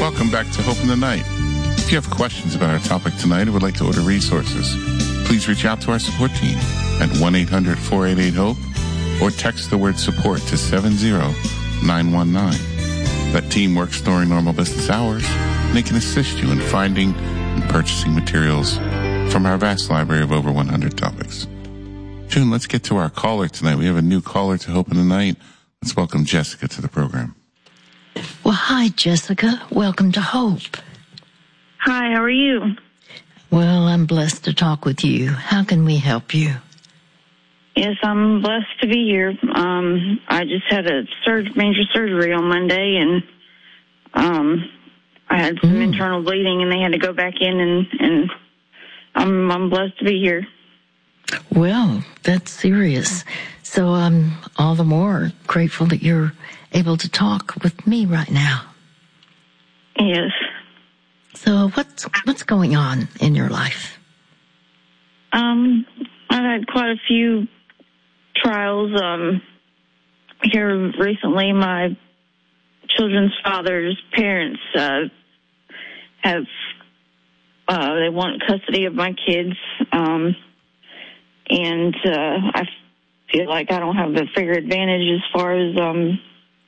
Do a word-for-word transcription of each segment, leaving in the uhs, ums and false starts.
Welcome back to Hope in the Night. If you have questions about our topic tonight or would like to order resources, please reach out to our support team at one eight hundred four eight eight HOPE or text the word support to seven zero nine one nine. That team works during normal business hours, and they can assist you in finding and purchasing materials from our vast library of over one hundred topics. June, let's get to our caller tonight. We have a new caller to Hope in the Night. Let's welcome Jessica to the program. Well, hi, Jessica. Welcome to Hope. Hi, how are you? Well, I'm blessed to talk with you. How can we help you? Yes, I'm blessed to be here. Um, I just had a surg- major surgery on Monday, and um, I had some mm. internal bleeding, and they had to go back in, and, and I'm, I'm blessed to be here. Well, that's serious. So I'm all the more grateful that you're able to talk with me right now. Yes. So what's what's going on in your life? Um, I've had quite a few trials. Um, here recently, my children's father's parents uh, have uh, they want custody of my kids, um, and uh, I feel like I don't have the fair advantage as far as um,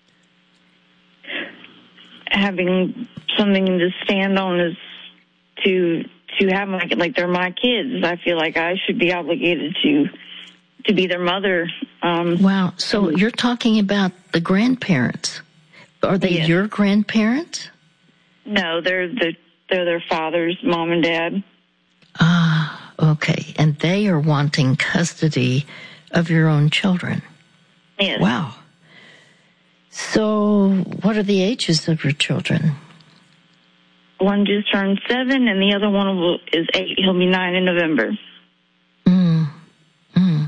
having something to stand on as to to have my like they're my kids. I feel like I should be obligated to to be their mother. Um, wow. So you're talking about the grandparents. Are they yes. your grandparents? No, they're the they're their father's mom and dad. Ah, okay. And they are wanting custody of your own children. Yes. Wow. So what are the ages of your children? One just turned seven, and the other one will, is eight. He'll be nine in November. Mm. Mm.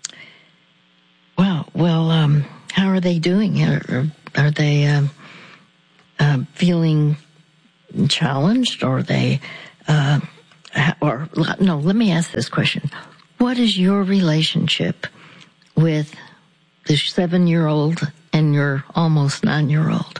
Wow. Well, um, how are they doing? Are, are they um, uh, feeling challenged? Or are they, uh, or no, let me ask this question. What is your relationship with the seven-year-old and your almost nine-year-old?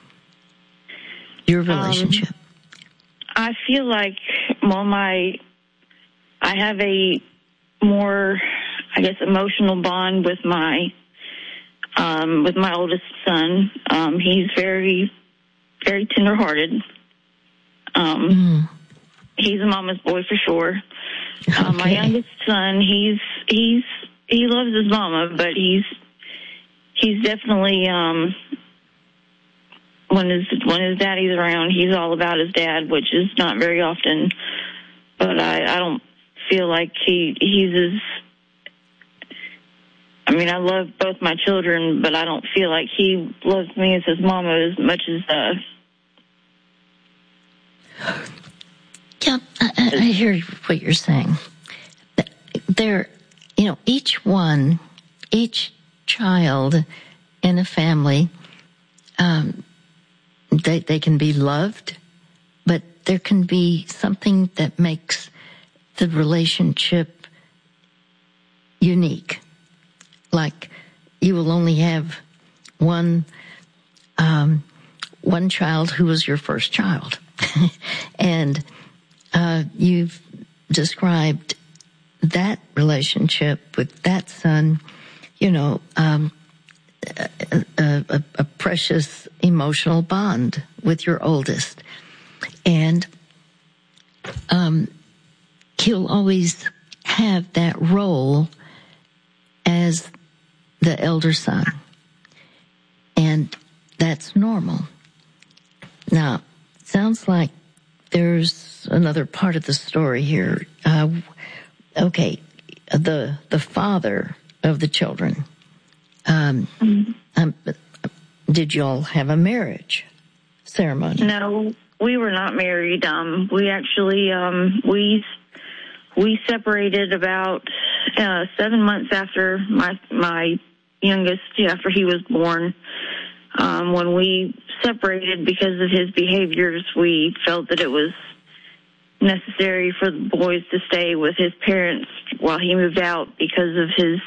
Your relationship. Um, I feel like, well, my, I have a more, I guess, emotional bond with my, um, with my oldest son. Um, he's very, very tenderhearted. Um, mm. He's a mama's boy for sure. Okay. Um, my youngest son, he's, he's, he loves his mama, but he's, he's definitely, um, when his, when his daddy's around, he's all about his dad, which is not very often, but I, I don't feel like he, he's as, I mean, I love both my children, but I don't feel like he loves me as his mama as much as, uh, yeah, I, I hear what you're saying. There, you know, each one, each child in a family, um, they they can be loved, but there can be something that makes the relationship unique. Like you will only have one um, one child who was your first child, and uh, you've described that relationship with that son, you know, um, a, a, a precious emotional bond with your oldest. And um, he'll always have that role as the elder son. And that's normal. Now, sounds like there's another part of the story here. Uh, okay, the the father of the children. Um, mm-hmm. um, did y'all have a marriage ceremony? No, we were not married. Um, we actually um, we we separated about uh, seven months after my my youngest, after he was born. Um, when we separated because of his behaviors, we felt that it was necessary for the boys to stay with his parents while he moved out because of his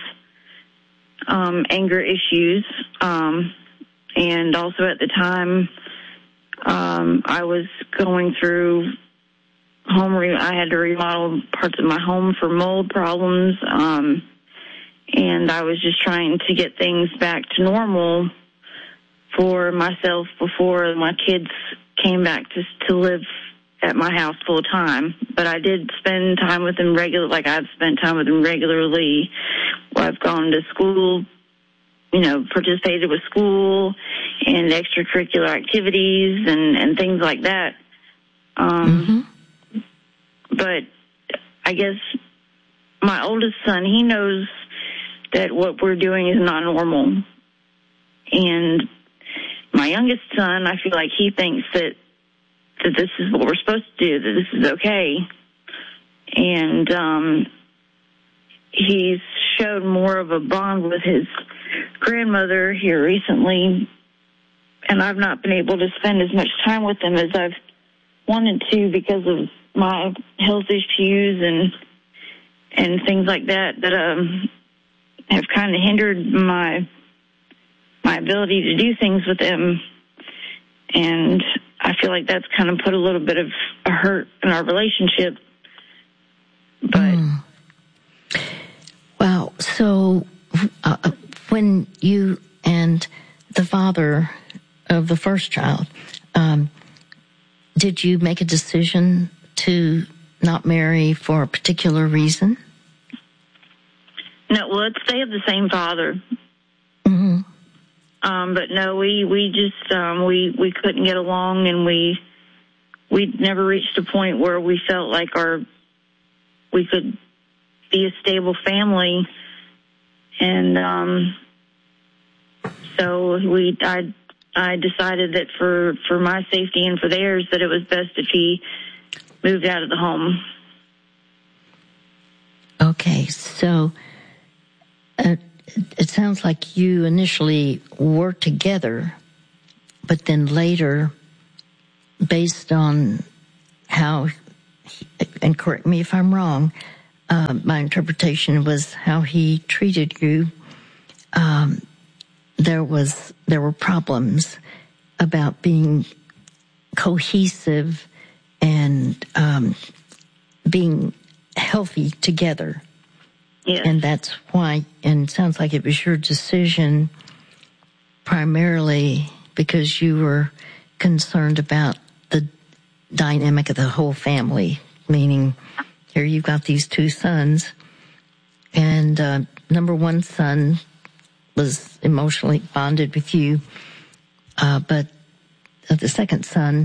um, anger issues. Um, and also at the time, Um, I was going through home. Re- I had to remodel parts of my home for mold problems, um, and I was just trying to get things back to normal for myself before my kids came back to to live at my house full time. But I did spend time with them regular, like I've spent time with them regularly. I've gone to school, you know, participated with school and extracurricular activities and, and things like that. Um, mm-hmm. But I guess my oldest son, he knows that what we're doing is not normal. And my youngest son, I feel like he thinks that that this is what we're supposed to do, that this is okay. And um, he's showed more of a bond with his grandmother here recently, and I've not been able to spend as much time with him as I've wanted to because of my health issues and and things like that that um, have kind of hindered my my ability to do things with him. And I feel like that's kind of put a little bit of a hurt in our relationship. But mm. Wow. So uh, when you and the father of the first child, um, did you make a decision to not marry for a particular reason? No, well, it's, they have the same father. Mm-hmm. Um, but no, we, we just, um, we, we couldn't get along, and we, we never reached a point where we felt like our, we could be a stable family. And, um, so we, I, I decided that for, for my safety and for theirs, that it was best if he moved out of the home. Okay. So, uh, it sounds like you initially were together, but then later, based on how, and correct me if I'm wrong, uh, my interpretation was how he treated you. Um, there was there were problems about being cohesive and um, being healthy together. Yes. And that's why, and it sounds like it was your decision primarily because you were concerned about the dynamic of the whole family, meaning here you've got these two sons, and uh, number one son was emotionally bonded with you, uh, but the second son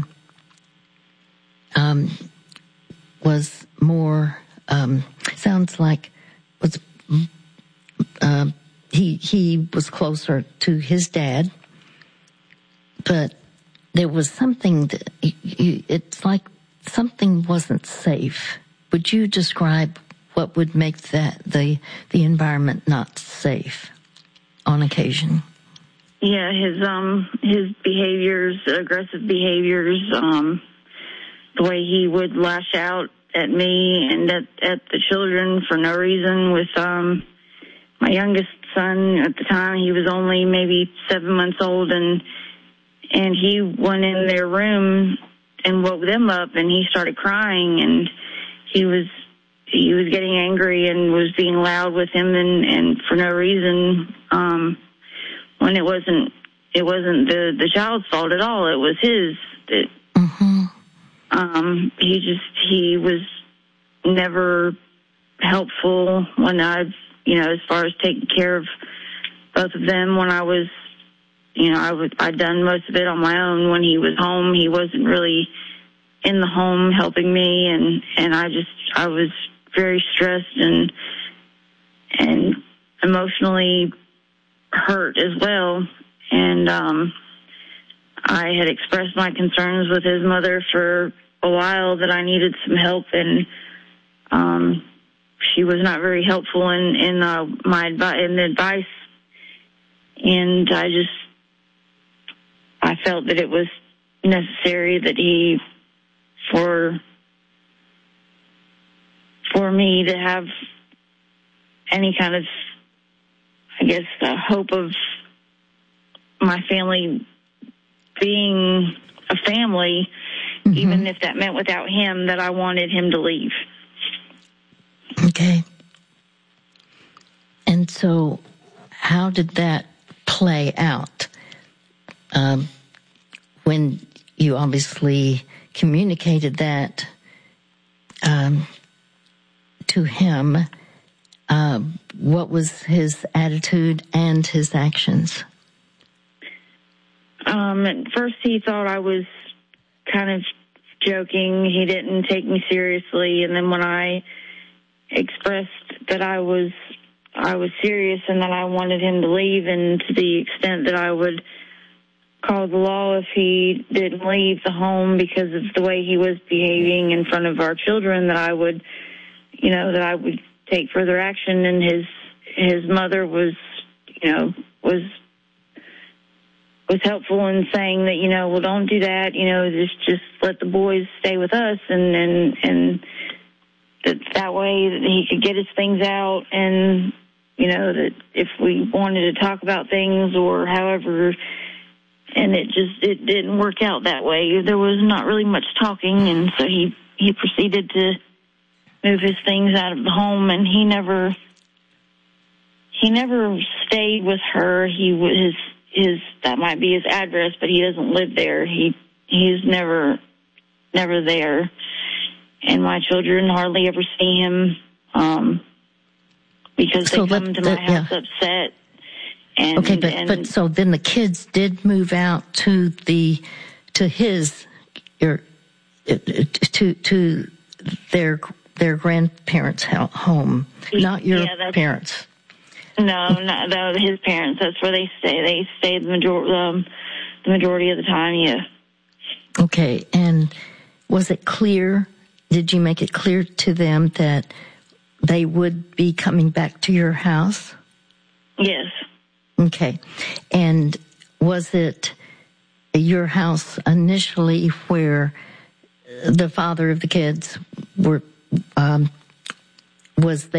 um, was more, um, sounds like, was uh, he he was closer to his dad, but there was something that you, it's like something wasn't safe. Would you describe what would make that the the environment not safe on occasion? Yeah, his um his behaviors, aggressive behaviors, um, the way he would lash out at me and at, at the children for no reason. With um my youngest son at the time, he was only maybe seven months old, and and he went in their room and woke them up, and he started crying, and he was he was getting angry and was being loud with him, and, and for no reason, um, when it wasn't it wasn't the the child's fault at all. It was his. It, mm-hmm. Um, he just, he was never helpful when I've, you know, as far as taking care of both of them when I was, you know, I was, I'd done most of it on my own. When he was home, he wasn't really in the home helping me, and, and I just, I was very stressed and, and emotionally hurt as well. And, um, I had expressed my concerns with his mother for a while that I needed some help, and um, she was not very helpful in in uh, my advi- in the advice. And I just I felt that it was necessary that he for for me to have any kind of, I guess, uh, hope of my family being a family, mm-hmm. even if that meant without him, that I wanted him to leave. Okay. And so how did that play out? Um, when you obviously communicated that um, to him, uh, what was his attitude and his actions? Um, at first he thought I was kind of joking. He didn't take me seriously. And then when I expressed that I was I was serious and that I wanted him to leave, and to the extent that I would call the law if he didn't leave the home because of the way he was behaving in front of our children, that I would, you know, that I would take further action. And his his mother was, you know, was was helpful in saying that, you know, well, don't do that, you know, just just let the boys stay with us, and and and that, that way that he could get his things out, and, you know, that if we wanted to talk about things or however, and it just, it didn't work out that way. There was not really much talking, and so he, he proceeded to move his things out of the home, and he never, he never stayed with her. He was, his, his, that might be his address, but he doesn't live there. He, he's never, never there. And my children hardly ever see him, um, because they so come to my house yeah. upset. And, okay, but, and, but so then the kids did move out to the, to his, your, to, to their, their grandparents' home, not your yeah, parents. No, not no, his parents. That's where they stay. They stay the majority, um, the majority of the time, yeah. Okay, and was it clear, did you make it clear to them that they would be coming back to your house? Yes. Okay. And was it your house initially where the father of the kids were, um, was there?